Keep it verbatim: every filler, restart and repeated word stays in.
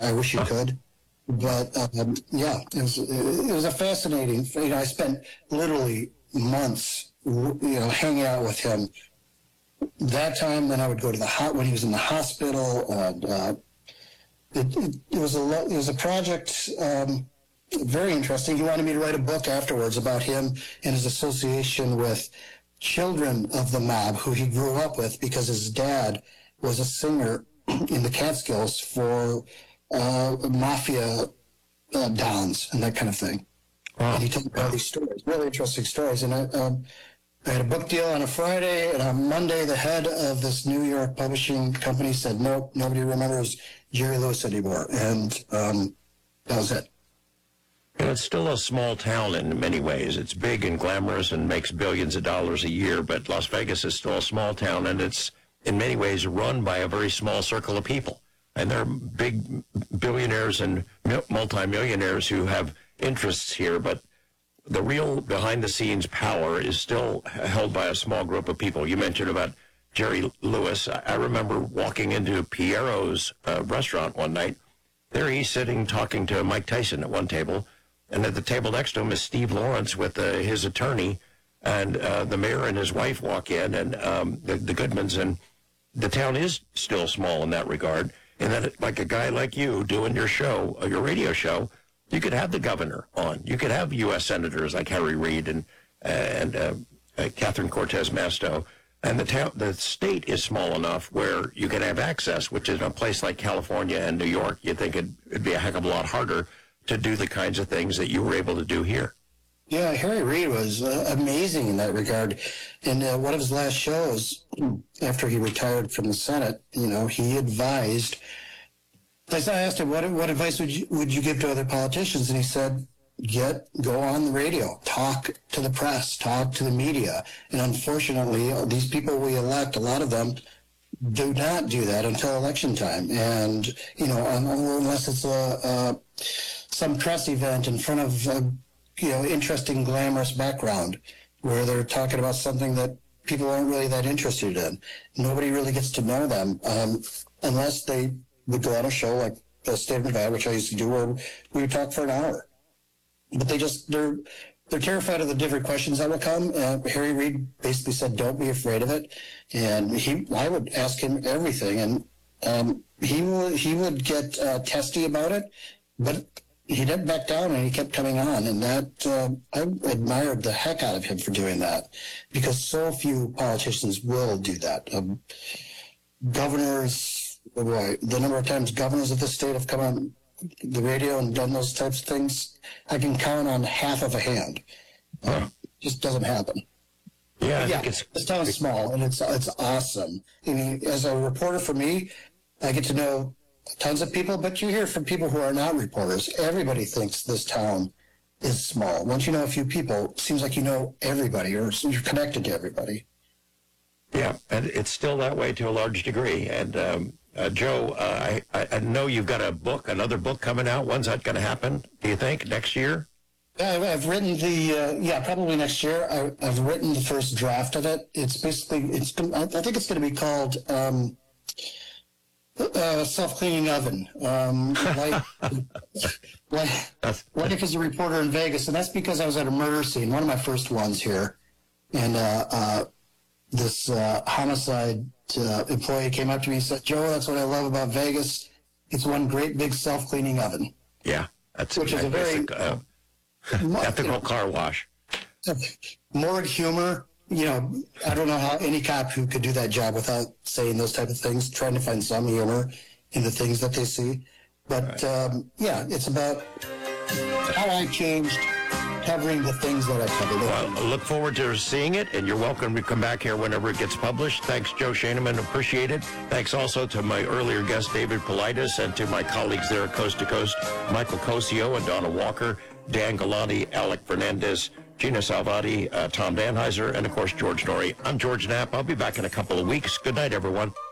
I, I wish you could. But um, yeah, it was, it was a fascinating, you know, I spent literally months, you know, hanging out with him. That time, then I would go to the hot when he was in the hospital. And, uh, it, it, it was a it was a project, um, very interesting. He wanted me to write a book afterwards about him and his association with children of the mob who he grew up with, because his dad was a singer in the Catskills for uh, mafia uh, dons and that kind of thing. Wow. And he told me all these stories, really interesting stories. And I, um, I had a book deal on a Friday, and on Monday, the head of this New York publishing company said, nope, nobody remembers Jerry Lewis anymore. And um, that was it. And it's still a small town in many ways. It's big and glamorous and makes billions of dollars a year, but Las Vegas is still a small town, and it's in many ways run by a very small circle of people. And there are big billionaires and multimillionaires who have interests here, but the real behind-the-scenes power is still held by a small group of people. You mentioned about Jerry Lewis. I remember walking into Piero's uh, restaurant one night. There he's sitting talking to Mike Tyson at one table, and at the table next to him is Steve Lawrence with uh, his attorney, and uh, the mayor and his wife walk in, and um, the, the Goodmans, and the town is still small in that regard, and that like a guy like you doing your show, uh, your radio show, you could have the governor on. You could have U S senators like Harry Reid and and uh, uh, Catherine Cortez Masto. And the town, the state is small enough where you can have access, which is a place like California and New York. You'd think it'd, it'd be a heck of a lot harder to do the kinds of things that you were able to do here. Yeah, Harry Reid was uh, amazing in that regard. In uh, one of his last shows, after he retired from the Senate, you know, he advised. I asked him, what, what advice would you, would you give to other politicians? And he said, get, go on the radio, talk to the press, talk to the media. And unfortunately, these people we elect, a lot of them do not do that until election time. And, you know, unless it's a, a some press event in front of a, you know, interesting, glamorous background where they're talking about something that people aren't really that interested in. Nobody really gets to know them um, unless they would go on a show like the State of Nevada, which I used to do, where we would talk for an hour. But they just, they're they're terrified of the different questions that will come. Uh, Harry Reid basically said, don't be afraid of it. And he, I would ask him everything. And um, he, would, he would get uh, testy about it, but he didn't back down, and he kept coming on. And that, uh, I admired the heck out of him for doing that, because so few politicians will do that. Um, governors, boy, the number of times governors of this state have come on the radio and done those types of things, I can count on half of a hand. Uh, just doesn't happen. Yeah, I yeah, think it's this town is small, and it's it's awesome. I mean, as a reporter, for me, I get to know tons of people, but you hear from people who are not reporters. Everybody thinks this town is small. Once you know a few people, it seems like you know everybody, or you're connected to everybody. Yeah, and it's still that way to a large degree. And um, uh, Joe, uh, I, I know you've got a book, another book coming out. When's that going to happen, do you think, next year? Yeah, I've written the, uh, yeah, probably next year. I, I've written the first draft of it. It's basically, it's. I think it's going to be called um, uh, Self-Cleaning Oven. Um, like, like, life as a reporter in Vegas. And that's because I was at a murder scene, one of my first ones here. And uh, uh, this uh, homicide uh, employee came up to me and said, Joe, that's what I love about Vegas. It's one great big self-cleaning oven. Yeah, that's which is a very uh, ethical you know, car wash. Morgue humor. You know, I don't know how any cop who could do that job without saying those type of things, trying to find some humor in the things that they see. But, right. um, yeah, it's about how I changed covering the things that I covered. Well, I look forward to seeing it, and you're welcome to come back here whenever it gets published. Thanks, Joe Schoeneman. Appreciate it. Thanks also to my earlier guest, David Paulides, and to my colleagues there at Coast to Coast, Michael Cosio and Donna Walker, Dan Galante, Alec Fernandez, Gina Salvati, uh, Tom Danheiser, and, of course, George Norrie. I'm George Knapp. I'll be back in a couple of weeks. Good night, everyone.